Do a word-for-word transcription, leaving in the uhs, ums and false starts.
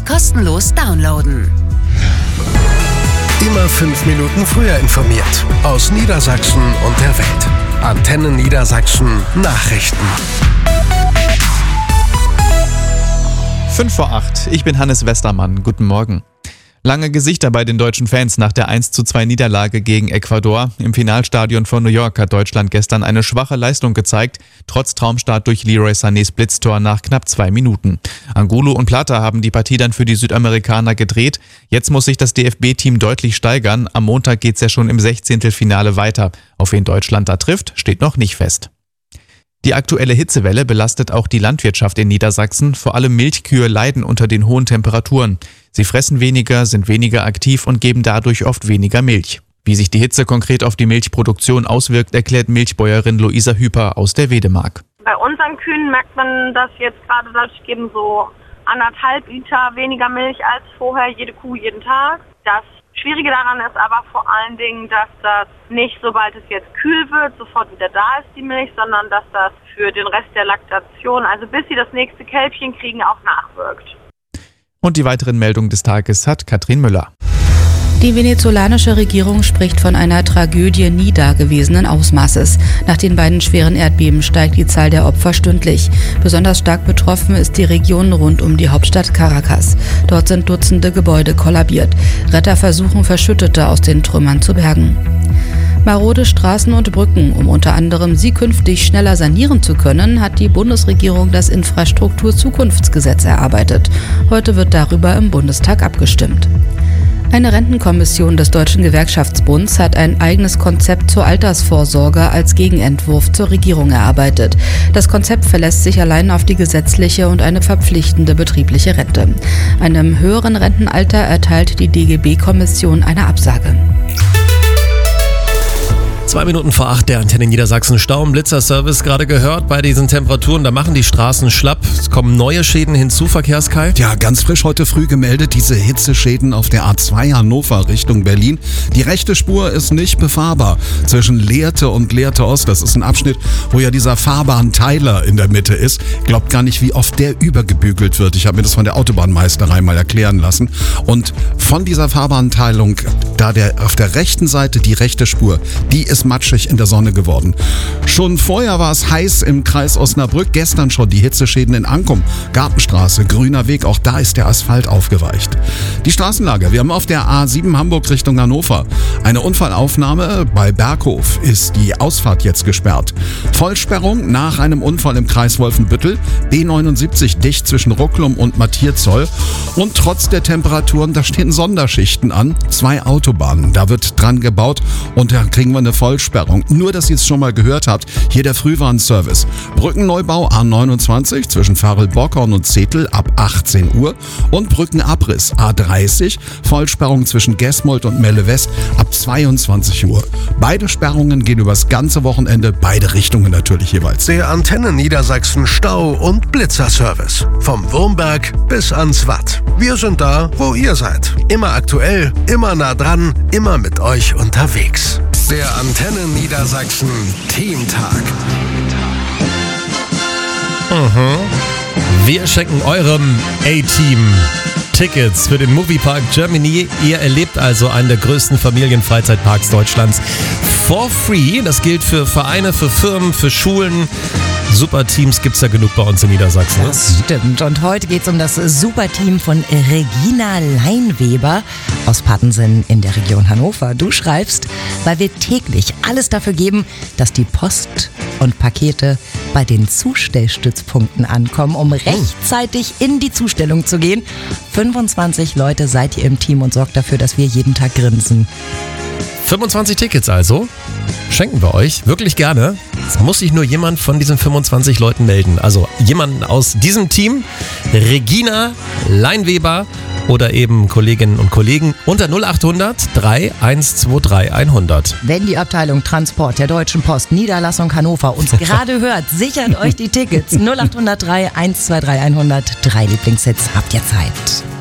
kostenlos downloaden. Immer fünf Minuten früher informiert. Aus Niedersachsen und der Welt. Antenne Niedersachsen Nachrichten. fünf vor acht. Ich bin Hannes Westermann. Guten Morgen. Lange Gesichter bei den deutschen Fans nach der eins zu zwei Niederlage gegen Ecuador. Im Finalstadion von New York hat Deutschland gestern eine schwache Leistung gezeigt, trotz Traumstart durch Leroy Sanés Blitztor nach knapp zwei Minuten. Angulo und Plata haben die Partie dann für die Südamerikaner gedreht. Jetzt muss sich das D F B-Team deutlich steigern. Am Montag geht's ja schon im Sechzehntelfinale weiter. Auf wen Deutschland da trifft, steht noch nicht fest. Die aktuelle Hitzewelle belastet auch die Landwirtschaft in Niedersachsen. Vor allem Milchkühe leiden unter den hohen Temperaturen. Sie fressen weniger, sind weniger aktiv und geben dadurch oft weniger Milch. Wie sich die Hitze konkret auf die Milchproduktion auswirkt, erklärt Milchbäuerin Luisa Hüper aus der Wedemark. Bei unseren Kühen merkt man das jetzt gerade, dadurch geben so anderthalb Liter weniger Milch als vorher, jede Kuh jeden Tag. Das Schwierige daran ist aber vor allen Dingen, dass das nicht, sobald es jetzt kühl wird, sofort wieder da ist, die Milch, sondern dass das für den Rest der Laktation, also bis sie das nächste Kälbchen kriegen, auch nachwirkt. Und die weiteren Meldungen des Tages hat Katrin Müller. Die venezolanische Regierung spricht von einer Tragödie nie dagewesenen Ausmaßes. Nach den beiden schweren Erdbeben steigt die Zahl der Opfer stündlich. Besonders stark betroffen ist die Region rund um die Hauptstadt Caracas. Dort sind Dutzende Gebäude kollabiert. Retter versuchen, Verschüttete aus den Trümmern zu bergen. Marode Straßen und Brücken, um unter anderem sie künftig schneller sanieren zu können, hat die Bundesregierung das Infrastrukturzukunftsgesetz erarbeitet. Heute wird darüber im Bundestag abgestimmt. Eine Rentenkommission des Deutschen Gewerkschaftsbunds hat ein eigenes Konzept zur Altersvorsorge als Gegenentwurf zur Regierung erarbeitet. Das Konzept verlässt sich allein auf die gesetzliche und eine verpflichtende betriebliche Rente. Einem höheren Rentenalter erteilt die D G B-Kommission eine Absage. Zwei Minuten vor acht, der Antenne Niedersachsen Stau- und Blitzerservice gerade gehört. Bei diesen Temperaturen, da machen die Straßen schlapp. Es kommen neue Schäden hinzu, Verkehrskai. Ja, ganz frisch heute früh gemeldet, diese Hitzeschäden auf der A zwei Hannover Richtung Berlin. Die rechte Spur ist nicht befahrbar zwischen Lehrte und Lehrte Ost. Das ist ein Abschnitt, wo ja dieser Fahrbahnteiler in der Mitte ist. Glaubt gar nicht, wie oft der übergebügelt wird. Ich habe mir das von der Autobahnmeisterei mal erklären lassen. Und von dieser Fahrbahnteilung, da der auf der rechten Seite die rechte Spur, die ist matschig in der Sonne geworden. Schon vorher war es heiß im Kreis Osnabrück, gestern schon die Hitzeschäden in Ankum, Gartenstraße, Grüner Weg, auch da ist der Asphalt aufgeweicht. Die Straßenlage, wir haben auf der A sieben Hamburg Richtung Hannover eine Unfallaufnahme, bei Berghof ist die Ausfahrt jetzt gesperrt. Vollsperrung nach einem Unfall im Kreis Wolfenbüttel, B neunundsiebzig dicht zwischen Rucklum und Matthiaszoll und trotz der Temperaturen, da stehen Sonderschichten an, zwei Autobahnen, da wird dran gebaut und da kriegen wir eine Vollsperrung. Nur, dass ihr es schon mal gehört habt, hier der Frühwarnservice. Brückenneubau A neunundzwanzig zwischen Farel-Borkorn und Zetel ab achtzehn Uhr und Brückenabriss A dreißig, Vollsperrung zwischen Gesmold und Melle West ab zweiundzwanzig Uhr. Beide Sperrungen gehen übers ganze Wochenende, beide Richtungen natürlich jeweils. Der Antenne Niedersachsen Stau- und Blitzerservice. Vom Wurmberg bis ans Watt. Wir sind da, wo ihr seid. Immer aktuell, immer nah dran, immer mit euch unterwegs. Der Antenne Niedersachsen Teamtag. Mhm. Wir schenken eurem A-Team Tickets für den Moviepark Germany. Ihr erlebt also einen der größten Familienfreizeitparks Deutschlands for free. Das gilt für Vereine, für Firmen, für Schulen. Superteams gibt es ja genug bei uns in Niedersachsen. Das stimmt. Und heute geht es um das Superteam von Regina Leinweber aus Pattensen in der Region Hannover. Du schreibst, weil wir täglich alles dafür geben, dass die Post und Pakete bei den Zustellstützpunkten ankommen, um rechtzeitig in die Zustellung zu gehen. fünfundzwanzig Leute seid ihr im Team und sorgt dafür, dass wir jeden Tag grinsen. fünfundzwanzig Tickets also. Schenken wir euch. Wirklich gerne. Es muss sich nur jemand von diesen fünfundzwanzig Leuten melden. Also jemanden aus diesem Team. Regina Leinweber oder eben Kolleginnen und Kollegen unter null achthundert drei eins zwei drei hundert. Wenn die Abteilung Transport der Deutschen Post Niederlassung Hannover uns gerade hört, sichert euch die Tickets. null achthundert drei eins zwei drei hundert. Drei Lieblingshits. Habt ihr Zeit.